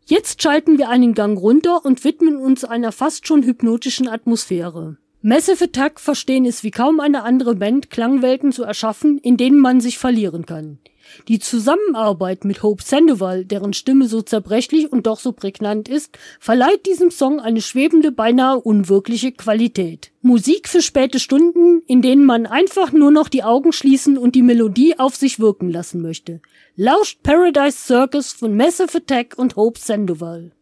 Jetzt schalten wir einen Gang runter und widmen uns einer fast schon hypnotischen Atmosphäre. Massive Attack verstehen es wie kaum eine andere Band, Klangwelten zu erschaffen, in denen man sich verlieren kann. Die Zusammenarbeit mit Hope Sandoval, deren Stimme so zerbrechlich und doch so prägnant ist, verleiht diesem Song eine schwebende, beinahe unwirkliche Qualität. Musik für späte Stunden, in denen man einfach nur noch die Augen schließen und die Melodie auf sich wirken lassen möchte. Lauscht Paradise Circus von Massive Attack und Hope Sandoval.